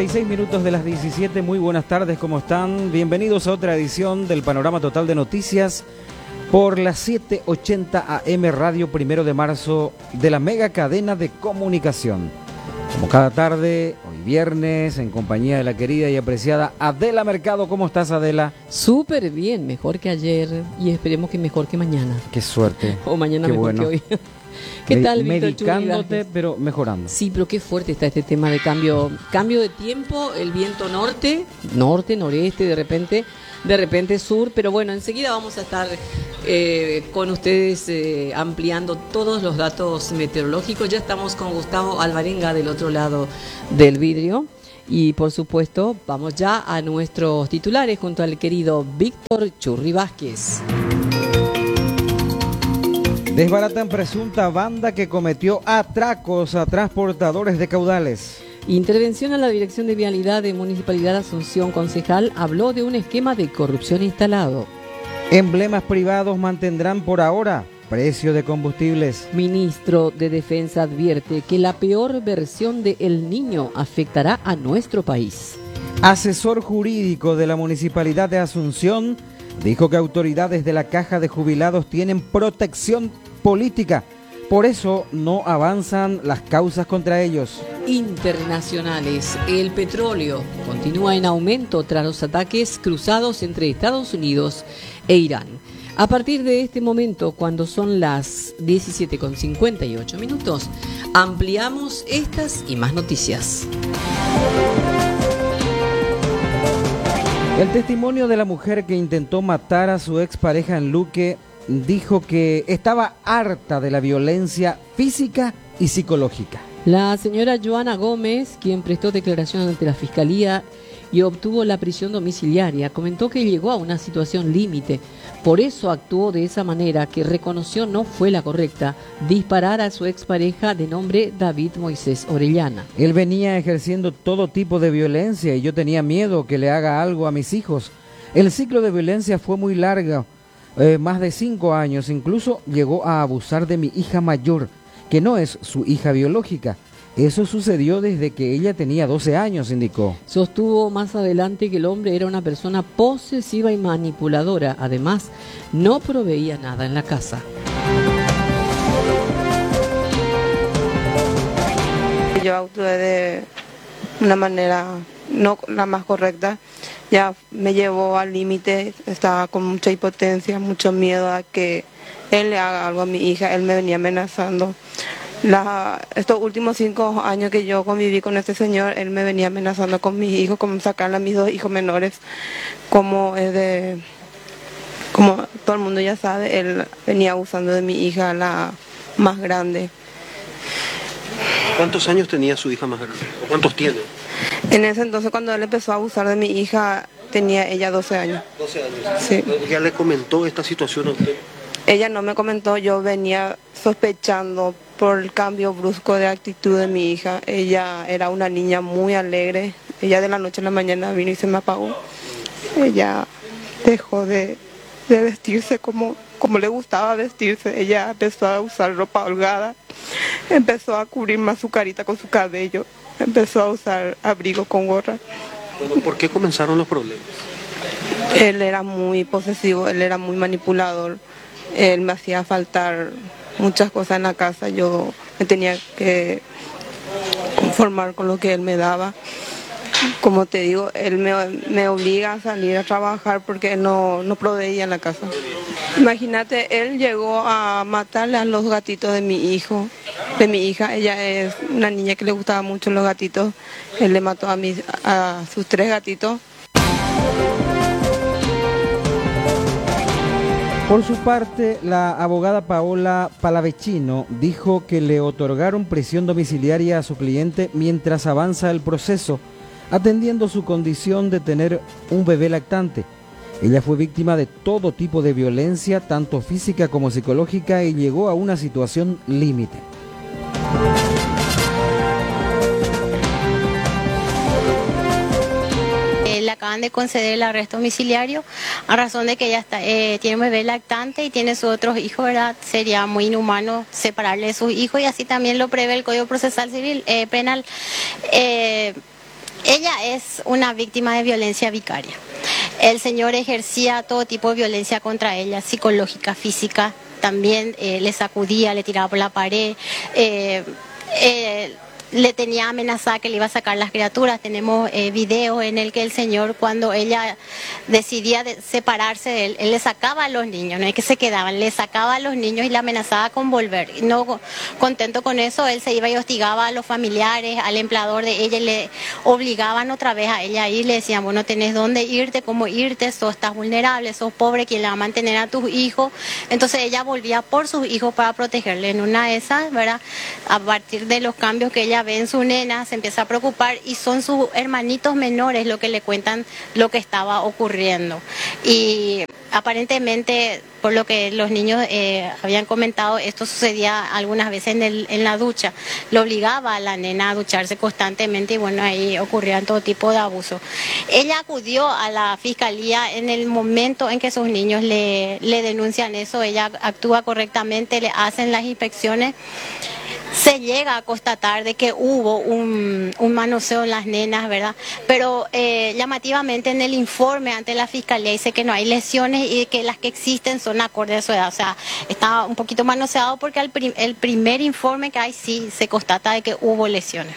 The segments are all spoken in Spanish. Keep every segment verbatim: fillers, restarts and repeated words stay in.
treinta y seis minutos de las diecisiete, muy buenas tardes, ¿cómo están? Bienvenidos a otra edición del Panorama Total de Noticias por las siete ochenta A M Radio Primero de Marzo de la mega cadena de comunicación. Como cada tarde, hoy viernes, en compañía de la querida y apreciada Adela Mercado. ¿Cómo estás, Adela? Súper bien, mejor que ayer y esperemos que mejor que mañana. Qué suerte. O mañana qué mejor bueno. que hoy. ¿Qué Me tal, Víctor? Medicándote, pero mejorando. Sí, pero qué fuerte está este tema de cambio, cambio de tiempo, el viento norte, norte, noreste, de repente, de repente sur, pero bueno, enseguida vamos a estar eh, con ustedes eh, ampliando todos los datos meteorológicos. Ya estamos con Gustavo Alvarenga del otro lado del vidrio y por supuesto vamos ya a nuestros titulares junto al querido Víctor Churri Vázquez. Desbaratan presunta banda que cometió atracos a transportadores de caudales. Intervención a la Dirección de Vialidad de Municipalidad de Asunción. Concejal habló de un esquema de corrupción instalado. Emblemas privados mantendrán por ahora precio de combustibles. Ministro de Defensa advierte que la peor versión de El Niño afectará a nuestro país. Asesor jurídico de la Municipalidad de Asunción dijo que autoridades de la Caja de Jubilados tienen protección política, por eso no avanzan las causas contra ellos. Internacionales. El petróleo continúa en aumento tras los ataques cruzados entre Estados Unidos e Irán. A partir de este momento, cuando son las diecisiete con cincuenta y ocho minutos, ampliamos estas y más noticias. El testimonio de la mujer que intentó matar a su expareja en Luque dijo que estaba harta de la violencia física y psicológica. La señora Joana Gómez, quien prestó declaración ante la Fiscalía y obtuvo la prisión domiciliaria, comentó que llegó a una situación límite. Por eso actuó de esa manera que reconoció no fue la correcta, disparar a su expareja de nombre David Moisés Orellana. Él venía ejerciendo todo tipo de violencia y yo tenía miedo que le haga algo a mis hijos. El ciclo de violencia fue muy largo, eh, más de cinco años, incluso llegó a abusar de mi hija mayor, que no es su hija biológica. Eso sucedió desde que ella tenía doce años, indicó. Sostuvo más adelante que el hombre era una persona posesiva y manipuladora. Además, no proveía nada en la casa. Yo actué de una manera no la más correcta. Ya me llevó al límite, estaba con mucha impotencia, mucho miedo a que él le haga algo a mi hija. Él me venía amenazando. La, estos últimos cinco años que yo conviví con este señor, él me venía amenazando con mis hijos, como sacarle a mis dos hijos menores, como es de, como todo el mundo ya sabe, él venía abusando de mi hija, la más grande. ¿Cuántos años tenía su hija más grande? ¿O cuántos tiene? En ese entonces, cuando él empezó a abusar de mi hija, tenía ella doce años. doce años. Sí. ¿Ya le comentó esta situación a usted? Ella no me comentó, yo venía sospechando por el cambio brusco de actitud de mi hija. Ella era una niña muy alegre, ella de la noche a la mañana vino y se me apagó. Ella dejó de, de vestirse como, como le gustaba vestirse, ella empezó a usar ropa holgada, empezó a cubrir más su carita con su cabello, empezó a usar abrigo con gorra. Bueno, ¿por qué comenzaron los problemas? Él era muy posesivo, él era muy manipulador. Él me hacía faltar muchas cosas en la casa, yo me tenía que conformar con lo que él me daba. Como te digo, él me, me obliga a salir a trabajar porque no, no proveía en la casa. Imagínate, él llegó a matarle a los gatitos de mi hijo, de mi hija. Ella es una niña que le gustaban mucho los gatitos. Él le mató a, mis, a sus tres gatitos. Por su parte, la abogada Paola Palavecino dijo que le otorgaron prisión domiciliaria a su cliente mientras avanza el proceso, atendiendo su condición de tener un bebé lactante. Ella fue víctima de todo tipo de violencia, tanto física como psicológica, y llegó a una situación límite. Le acaban de conceder el arresto domiciliario a razón de que ella está, eh, tiene un bebé lactante y tiene sus otros hijos, ¿verdad? Sería muy inhumano separarle de sus hijos y así también lo prevé el Código Procesal Civil, eh, Penal. Eh, Ella es una víctima de violencia vicaria. El señor ejercía todo tipo de violencia contra ella, psicológica, física, también eh, le sacudía, le tiraba por la pared, eh, eh, le tenía amenazada que le iba a sacar las criaturas. Tenemos eh, videos en el que el señor, cuando ella decidía de separarse de él, él le sacaba a los niños, no es que se quedaban, le sacaba a los niños y la amenazaba con volver. Y no contento con eso, él se iba y hostigaba a los familiares, al empleador de ella, y le obligaban otra vez a ella a ir, le decían, bueno, tenés dónde irte, cómo irte, sos, estás vulnerable, sos pobre, ¿quién le va a mantener a tus hijos? Entonces ella volvía por sus hijos para protegerle. En una de esas, ¿verdad?, a partir de los cambios que ella ve en su nena, se empieza a preocupar, y son sus hermanitos menores lo que le cuentan lo que estaba ocurriendo. Y aparentemente, por lo que los niños eh, habían comentado, esto sucedía algunas veces en, el, en la ducha. Lo obligaba a la nena a ducharse constantemente, y bueno, ahí ocurrían todo tipo de abusos. Ella acudió a la fiscalía en el momento en que sus niños le, le denuncian eso. Ella actúa correctamente, le hacen las inspecciones. Se llega a constatar de que hubo un, un manoseo en las nenas, ¿verdad? Pero eh, llamativamente en el informe ante la fiscalía dice que no hay lesiones y que las que existen son acorde a su edad. O sea, está un poquito manoseado porque el, prim, el primer informe que hay sí se constata de que hubo lesiones.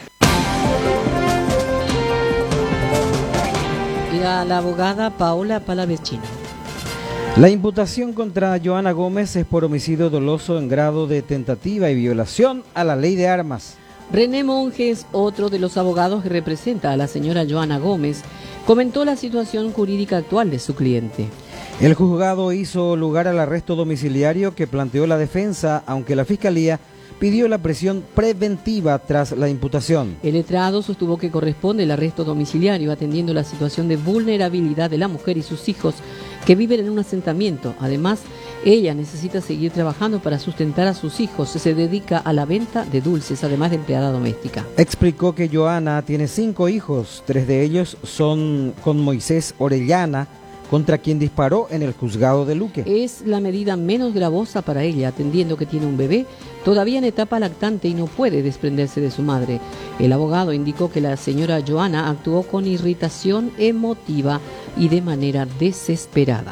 La, la abogada Paola Palavecino. La imputación contra Joana Gómez es por homicidio doloso en grado de tentativa y violación a la ley de armas. René Monjes, otro de los abogados que representa a la señora Joana Gómez, comentó la situación jurídica actual de su cliente. El juzgado hizo lugar al arresto domiciliario que planteó la defensa, aunque la fiscalía pidió la prisión preventiva tras la imputación. El letrado sostuvo que corresponde el arresto domiciliario atendiendo la situación de vulnerabilidad de la mujer y sus hijos que viven en un asentamiento. Además, ella necesita seguir trabajando para sustentar a sus hijos. Se dedica a la venta de dulces, además de empleada doméstica. Explicó que Joana tiene cinco hijos, tres de ellos son con Moisés Orellana, contra quien disparó en el juzgado de Luque. Es la medida menos gravosa para ella, atendiendo que tiene un bebé todavía en etapa lactante y no puede desprenderse de su madre. El abogado indicó que la señora Joana actuó con irritación emotiva y de manera desesperada.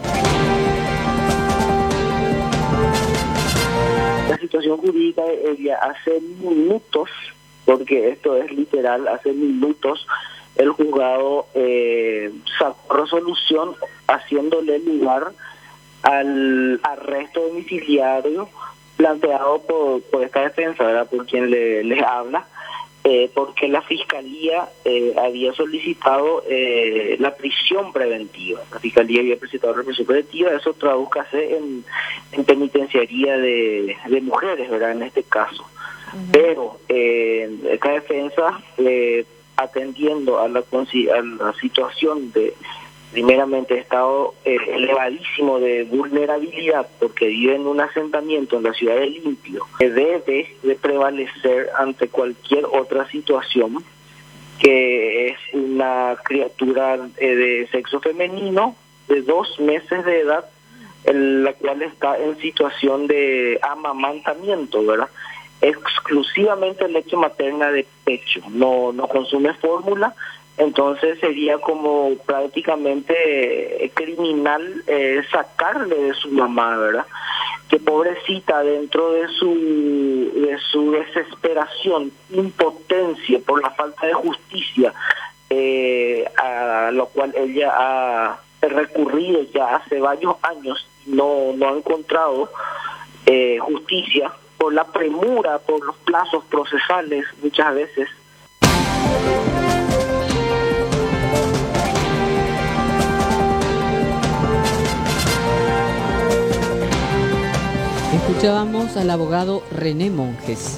La situación jurídica de ella hace minutos, porque esto es literal, hace minutos, el juzgado eh, sacó resolución haciéndole lugar al arresto domiciliario planteado por, por esta defensa, ¿verdad?, por quien le, les habla, eh, porque la fiscalía eh, había solicitado eh, la prisión preventiva. La fiscalía había presentado la prisión preventiva, eso tradúcase en, en penitenciaría de, de mujeres, ¿verdad?, en este caso. Uh-huh. Pero eh, esta defensa, eh, atendiendo a la, a la situación de, primeramente, estado eh, elevadísimo de vulnerabilidad, porque vive en un asentamiento en la ciudad de Limpio, que debe de prevalecer ante cualquier otra situación, que es una criatura eh, de sexo femenino de dos meses de edad, en la cual está en situación de amamantamiento, ¿verdad?, exclusivamente leche materna de pecho, no no consume fórmula. Entonces sería como prácticamente eh, criminal eh, sacarle de su mamá, ¿verdad? Que pobrecita, dentro de su de su desesperación, impotencia por la falta de justicia, eh, a lo cual ella ha recurrido ya hace varios años, no no ha encontrado eh, justicia, por la premura, por los plazos procesales muchas veces. Escuchábamos al abogado René Monjes.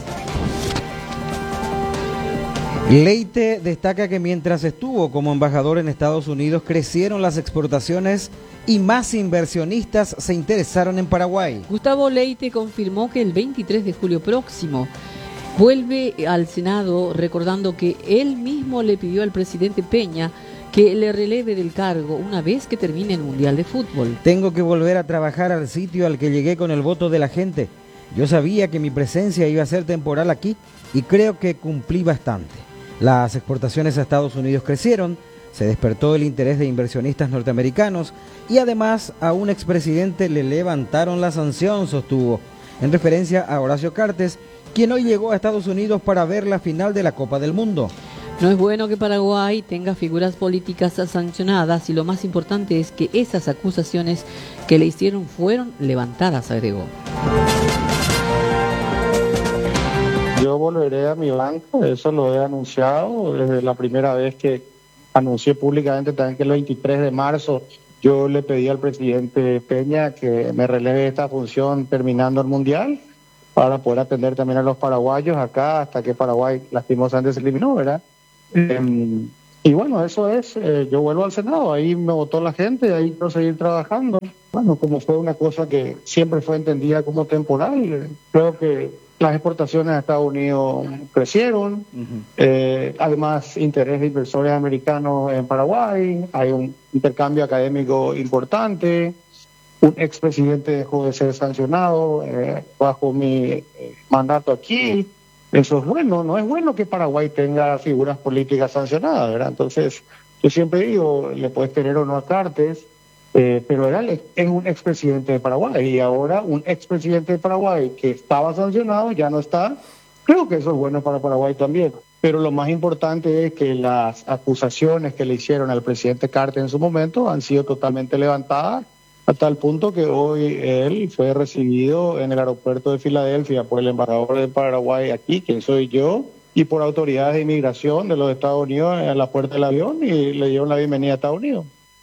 Leite destaca que mientras estuvo como embajador en Estados Unidos crecieron las exportaciones y más inversionistas se interesaron en Paraguay. Gustavo Leite confirmó que el veintitrés de julio próximo vuelve al Senado, recordando que él mismo le pidió al presidente Peña que le releve del cargo una vez que termine el Mundial de Fútbol. Tengo que volver a trabajar al sitio al que llegué con el voto de la gente. Yo sabía que mi presencia iba a ser temporal aquí y creo que cumplí bastante. Las exportaciones a Estados Unidos crecieron, se despertó el interés de inversionistas norteamericanos y además a un expresidente le levantaron la sanción, sostuvo, en referencia a Horacio Cartes, quien hoy llegó a Estados Unidos para ver la final de la Copa del Mundo. No es bueno que Paraguay tenga figuras políticas sancionadas y lo más importante es que esas acusaciones que le hicieron fueron levantadas, agregó. Yo volveré a mi banco, eso lo he anunciado desde la primera vez que anuncié públicamente también que el veintitrés de marzo yo le pedí al presidente Peña que me releve esta función terminando el Mundial para poder atender también a los paraguayos acá hasta que Paraguay lastimosamente se eliminó, ¿verdad? Eh, y bueno, eso es, eh, yo vuelvo al Senado, ahí me votó la gente, ahí quiero seguir trabajando. Bueno, como fue una cosa que siempre fue entendida como temporal, creo que las exportaciones a Estados Unidos crecieron, uh-huh. eh, además interés de inversores americanos en Paraguay, hay un intercambio académico importante, un expresidente dejó de ser sancionado eh, bajo mi eh, mandato aquí. Eso es bueno, no es bueno que Paraguay tenga figuras políticas sancionadas, ¿verdad? Entonces, yo siempre digo, le puedes tener o no a Cartes, eh, pero era es un expresidente de Paraguay y ahora un expresidente de Paraguay que estaba sancionado ya no está. Creo que eso es bueno para Paraguay también. Pero lo más importante es que las acusaciones que le hicieron al presidente Cartes en su momento han sido totalmente levantadas, a tal punto que hoy él fue recibido en el aeropuerto de Filadelfia por el embajador de Paraguay aquí, quien soy yo, y por autoridades de inmigración de los Estados Unidos en la puerta del avión y le dieron la bienvenida a Estados Unidos.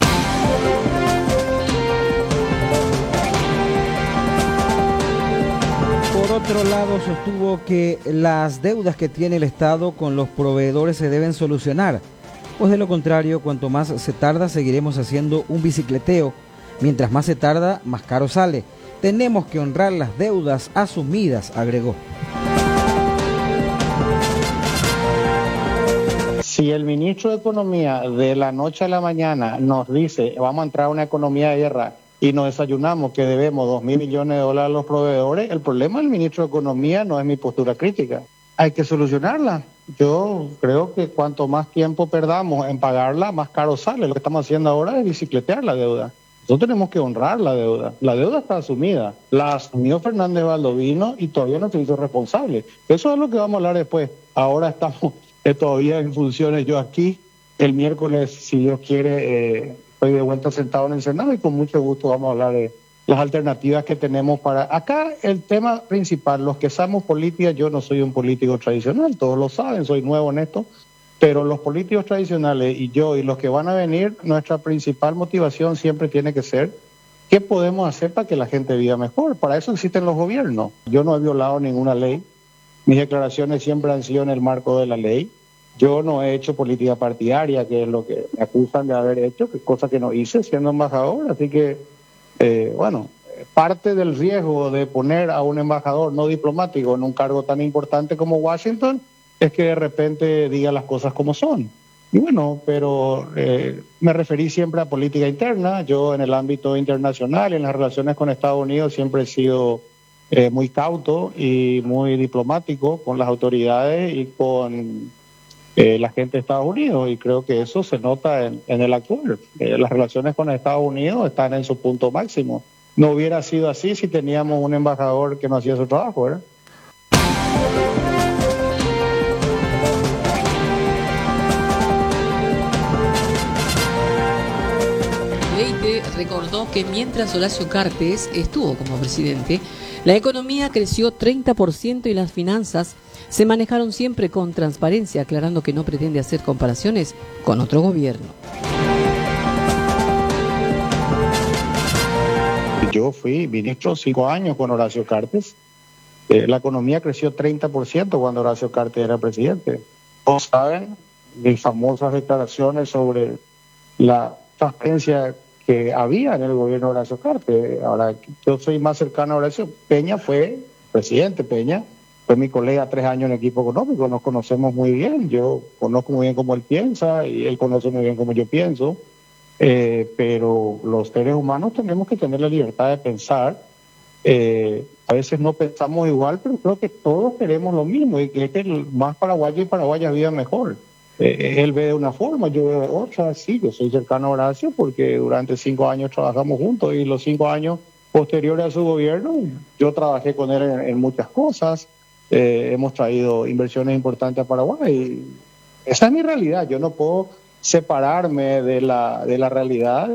Por otro lado, sostuvo que las deudas que tiene el Estado con los proveedores se deben solucionar, pues de lo contrario, cuanto más se tarda, seguiremos haciendo un bicicleteo. Mientras más se tarda, más caro sale. Tenemos que honrar las deudas asumidas, agregó. Si el ministro de Economía de la noche a la mañana nos dice vamos a entrar a una economía de guerra y nos desayunamos que debemos dos mil millones de dólares a los proveedores, el problema del ministro de Economía no es mi postura crítica. Hay que solucionarla. Yo creo que cuanto más tiempo perdamos en pagarla, más caro sale. Lo que estamos haciendo ahora es bicicletear la deuda. Nosotros tenemos que honrar la deuda. La deuda está asumida. La asumió Fernández Baldovino y todavía no se hizo responsable. Eso es lo que vamos a hablar después. Ahora estamos eh, todavía en funciones yo aquí. El miércoles, si Dios quiere, eh, estoy de vuelta sentado en el Senado y con mucho gusto vamos a hablar de las alternativas que tenemos para... Acá el tema principal, los que sabemos política, yo no soy un político tradicional, todos lo saben, soy nuevo en esto. Pero los políticos tradicionales y yo y los que van a venir, nuestra principal motivación siempre tiene que ser qué podemos hacer para que la gente viva mejor. Para eso existen los gobiernos. Yo no he violado ninguna ley. Mis declaraciones siempre han sido en el marco de la ley. Yo no he hecho política partidaria, que es lo que me acusan de haber hecho, que es cosa que no hice siendo embajador. Así que, eh, bueno, parte del riesgo de poner a un embajador no diplomático en un cargo tan importante como Washington es que de repente diga las cosas como son. Y bueno, pero eh, me referí siempre a política interna. Yo en el ámbito internacional, en las relaciones con Estados Unidos, siempre he sido eh, muy cauto y muy diplomático con las autoridades y con eh, la gente de Estados Unidos. Y creo que eso se nota en, en el actual. Eh, las relaciones con Estados Unidos están en su punto máximo. No hubiera sido así si teníamos un embajador que no hacía su trabajo, ¿verdad? Leite recordó que mientras Horacio Cartes estuvo como presidente, la economía creció treinta por ciento y las finanzas se manejaron siempre con transparencia, aclarando que no pretende hacer comparaciones con otro gobierno. Yo fui ministro cinco años con Horacio Cartes. Eh, la economía creció treinta por ciento cuando Horacio Cartes era presidente. Todos saben mis famosas declaraciones sobre la transparencia que había en el gobierno de Horacio Cartes. Ahora, yo soy más cercano a Horacio. Peña fue presidente, Peña fue mi colega tres años en equipo económico, nos conocemos muy bien, yo conozco muy bien cómo él piensa y él conoce muy bien cómo yo pienso, eh, pero los seres humanos tenemos que tener la libertad de pensar Eh, a veces no pensamos igual, pero creo que todos queremos lo mismo y que este más paraguayo y paraguayas vivan mejor. Eh, él ve de una forma, yo veo de otra. Sí, yo soy cercano a Horacio porque durante cinco años trabajamos juntos y los cinco años posteriores a su gobierno yo trabajé con él en, en muchas cosas. Eh, hemos traído inversiones importantes a Paraguay. Esa es mi realidad, yo no puedo separarme de la, de la realidad.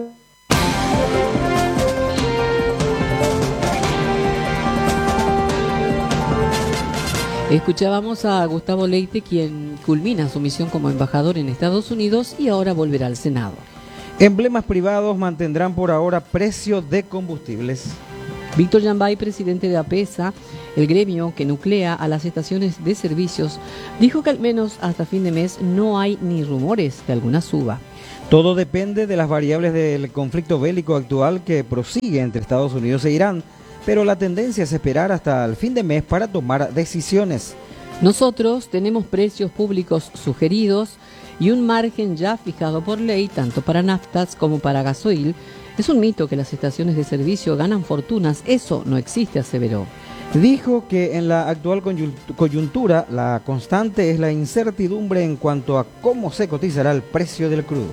Escuchábamos a Gustavo Leite, quien culmina su misión como embajador en Estados Unidos y ahora volverá al Senado. Emblemas privados mantendrán por ahora precio de combustibles. Víctor Yambay, presidente de APESA, el gremio que nuclea a las estaciones de servicios, dijo que al menos hasta fin de mes no hay ni rumores de alguna suba. Todo depende de las variables del conflicto bélico actual que prosigue entre Estados Unidos e Irán, pero la tendencia es esperar hasta el fin de mes para tomar decisiones. Nosotros tenemos precios públicos sugeridos y un margen ya fijado por ley, tanto para naftas como para gasoil. Es un mito que las estaciones de servicio ganan fortunas, eso no existe, aseveró. Dijo que en la actual coyuntura la constante es la incertidumbre en cuanto a cómo se cotizará el precio del crudo.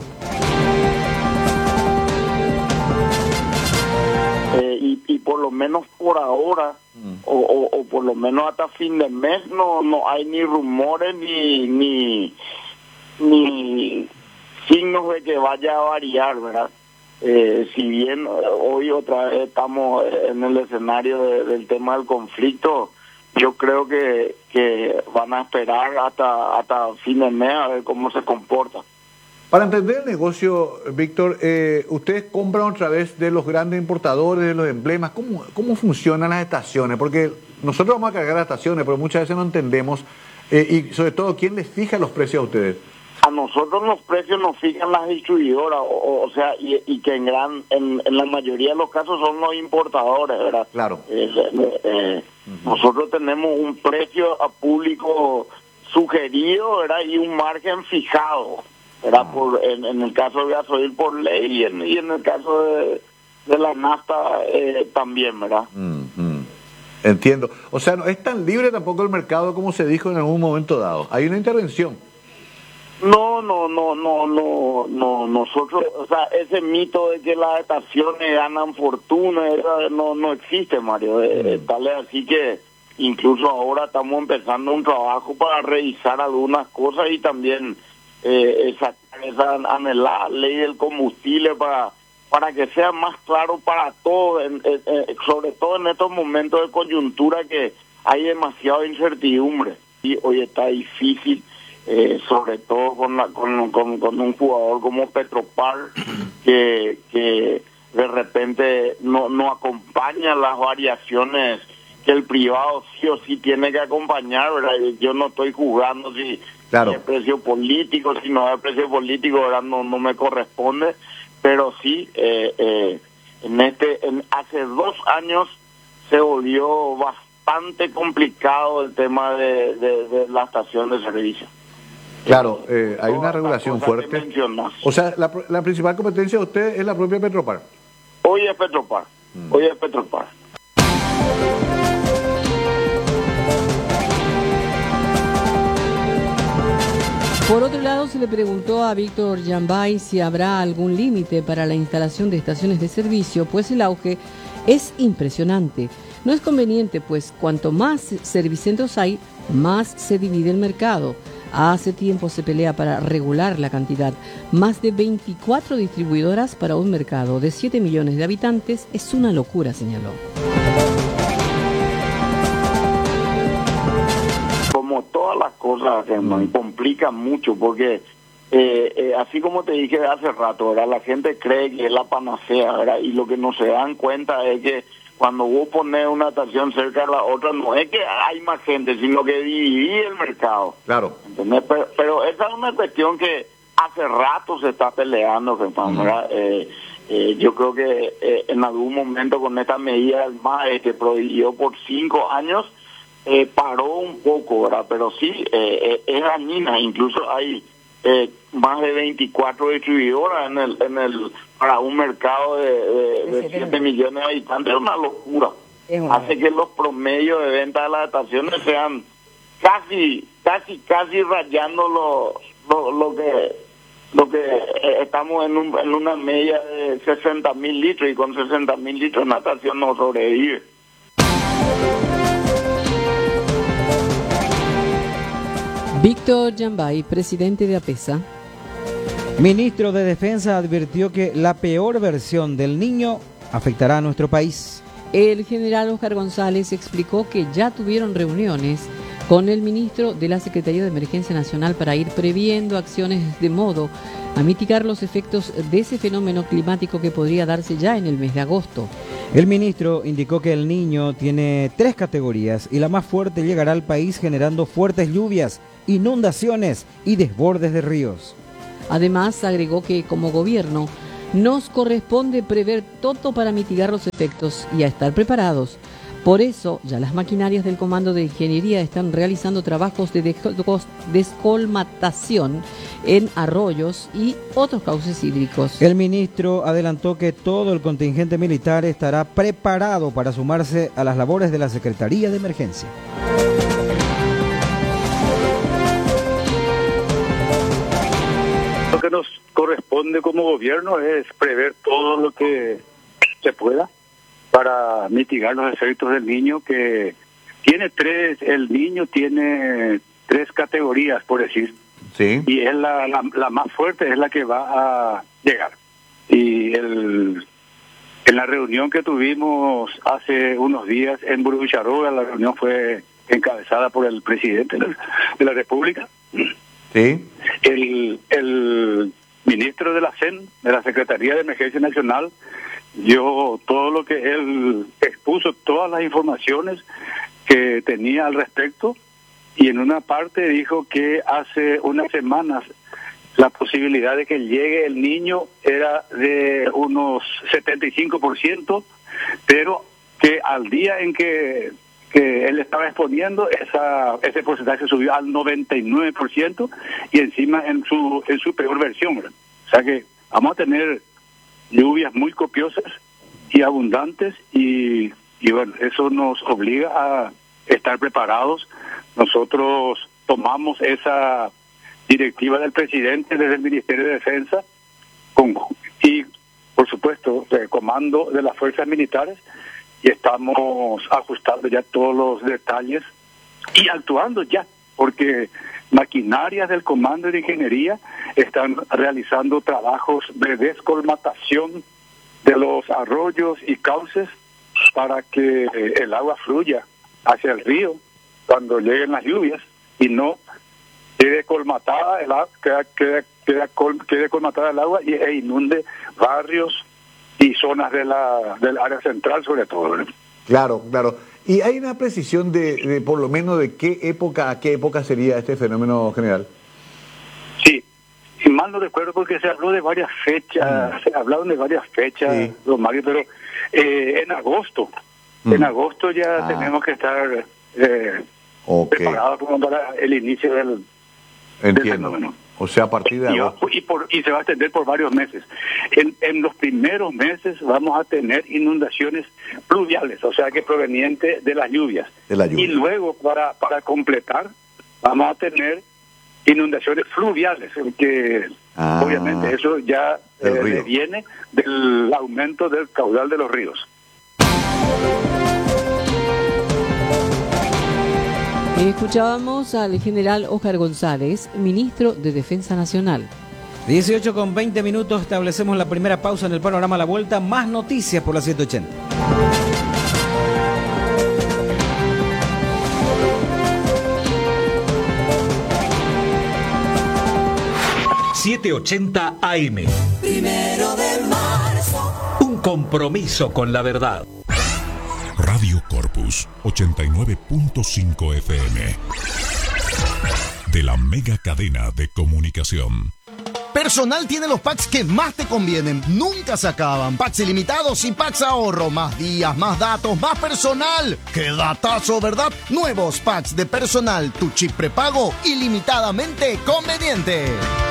Eh, y, y por lo menos por ahora, mm. o, o, o por lo menos hasta fin de mes, no no hay ni rumores ni ni ni signos de que vaya a variar, ¿verdad? Eh, si bien hoy otra vez estamos en el escenario de, del tema del conflicto, yo creo que, que van a esperar hasta hasta fin de mes a ver cómo se comporta. Para entender el negocio, Víctor, eh, ustedes compran otra vez de los grandes importadores, de los emblemas. ¿Cómo, cómo funcionan las estaciones? Porque nosotros vamos a cargar las estaciones, pero muchas veces no entendemos. Eh, y sobre todo, ¿quién les fija los precios a ustedes? A nosotros los precios nos fijan las distribuidoras, o, o sea, y, y que en gran en, en la mayoría de los casos son los importadores, ¿verdad? Claro. Eh, eh, eh, uh-huh. Nosotros tenemos un precio a público sugerido, ¿verdad? Y un margen fijado, ¿verdad? Uh-huh. Por, en, en el caso de gasoil por ley y en, y en el caso de, de la nafta eh, también, ¿verdad? Uh-huh. Entiendo. O sea, no es tan libre tampoco el mercado como se dijo en algún momento dado. Hay una intervención. No, no, no, no, no, no, nosotros, o sea, ese mito de que las estaciones ganan fortuna, no, no existe, Mario. Eh, tal es así que incluso ahora estamos empezando un trabajo para revisar algunas cosas y también eh, esa, esa anhelada ley del combustible para para que sea más claro para todos, en, en, en, sobre todo en estos momentos de coyuntura que hay demasiada incertidumbre y hoy está difícil. Eh, sobre todo con, la, con, con, con un jugador como Petropar que, que de repente no, no acompaña las variaciones que el privado sí o sí tiene que acompañar, ¿verdad? Yo no estoy jugando si, claro. si es precio político, si no es precio político, ¿verdad? No, no me corresponde, pero sí, eh, eh, en este en, hace dos años se volvió bastante complicado el tema de, de, de la estación de servicio. Claro, eh, hay una regulación fuerte. O sea, la, la principal competencia de usted es la propia Petropar. Hoy es Petropar. Mm. Hoy es Petropar. Por otro lado, se le preguntó a Víctor Yambay si habrá algún límite para la instalación de estaciones de servicio, pues el auge es impresionante. No es conveniente, pues cuanto más servicentros hay, más se divide el mercado. Hace tiempo se pelea para regular la cantidad. Más de veinticuatro distribuidoras para un mercado de siete millones de habitantes es una locura, señaló. Como todas las cosas que nos complican mucho, porque eh, eh, así como te dije hace rato, ¿verdad? La gente cree que es la panacea, ¿verdad? Y lo que no se dan cuenta es que cuando vos pones una estación cerca de la otra, no es que hay más gente, sino que dividí el mercado. Claro. ¿Entendés? Pero, pero esa es una cuestión que hace rato se está peleando, ¿verdad? Eh, eh, yo creo que eh, en algún momento con esta medida del M A E que prohibió por cinco años, eh, paró un poco, ¿verdad? Pero sí, eh, eh, es dañina. Incluso hay eh, más de veinticuatro distribuidoras en el en el para un mercado de, de, de siete millones de habitantes. Es una locura. hace que los promedios de venta de las estaciones sean casi, casi, casi rayando lo, lo, lo que lo que eh, estamos en, un, en una media de sesenta mil litros, y con sesenta mil litros una estación no sobrevive. Víctor Yambay, presidente de APESA. Ministro de Defensa advirtió que la peor versión del Niño afectará a nuestro país. El general Oscar González explicó que ya tuvieron reuniones con el ministro de la Secretaría de Emergencia Nacional para ir previendo acciones de modo a mitigar los efectos de ese fenómeno climático que podría darse ya en el mes de agosto. El ministro indicó que el Niño tiene tres categorías y la más fuerte llegará al país generando fuertes lluvias, inundaciones y desbordes de ríos. Además, agregó que como gobierno nos corresponde prever todo para mitigar los efectos y a estar preparados. Por eso, ya las maquinarias del Comando de Ingeniería están realizando trabajos de descolmatación en arroyos y otros cauces hídricos. El ministro adelantó que todo el contingente militar estará preparado para sumarse a las labores de la Secretaría de Emergencia. Lo que nos corresponde como gobierno es prever todo lo que se pueda para mitigar los efectos del Niño, que tiene tres, el Niño tiene tres categorías, por decir. Sí. Y es la, la, la más fuerte, es la que va a llegar. Y el, en la reunión que tuvimos hace unos días en Burbucharoga, la reunión fue encabezada por el presidente de la, de la República. Sí. El, el ministro de la C E N, de la Secretaría de Emergencia Nacional, dio todo lo que él expuso, todas las informaciones que tenía al respecto, y en una parte dijo que hace unas semanas la posibilidad de que llegue el Niño era de unos setenta y cinco por ciento, pero que al día en que, que él estaba exponiendo, esa, ese porcentaje subió al noventa y nueve por ciento, y encima en su, en su peor versión, ¿verdad? O sea que vamos a tener lluvias muy copiosas y abundantes, y, y bueno, eso nos obliga a estar preparados. Nosotros tomamos esa directiva del presidente desde el Ministerio de Defensa con, y por supuesto el comando de las fuerzas militares, y estamos ajustando ya todos los detalles y actuando ya, porque maquinarias del Comando de Ingeniería están realizando trabajos de descolmatación de los arroyos y cauces para que el agua fluya hacia el río cuando lleguen las lluvias y no quede colmatada el agua, quede, quede, quede, col, quede colmatada el agua y, e inunde barrios y zonas de la del área central sobre todo, ¿verdad? Claro, claro. ¿Y hay una precisión de, de por lo menos de qué época a qué época sería este fenómeno general? Sí, si mal no recuerdo, porque se habló de varias fechas, mm. se hablaron de varias fechas, sí. Don Mario, pero eh, en agosto, mm. en agosto ya ah. tenemos que estar eh, okay. preparados como para el inicio del, del fenómeno. O sea, a partir de agosto. Y, y, por, y se va a extender por varios meses. En, en los primeros meses vamos a tener inundaciones pluviales, o sea que provenientes de las lluvias. De la lluvia. Y luego, para, para completar, vamos a tener inundaciones fluviales, que ah, obviamente eso ya eh, viene del aumento del caudal de los ríos. Escuchábamos al general Oscar González, ministro de Defensa Nacional. dieciocho con veinte minutos, establecemos la primera pausa en el panorama a la vuelta. Más noticias por la ciento ochenta. setecientos ochenta A M. Primero de marzo. Un compromiso con la verdad. Radio Corpus ochenta y nueve punto cinco F M. De la mega cadena de comunicación. Personal tiene los packs que más te convienen, nunca se acaban. Packs ilimitados y packs ahorro, más días, más datos, más personal. ¡Qué datazo!, ¿verdad? Nuevos packs de Personal, tu chip prepago ilimitadamente conveniente.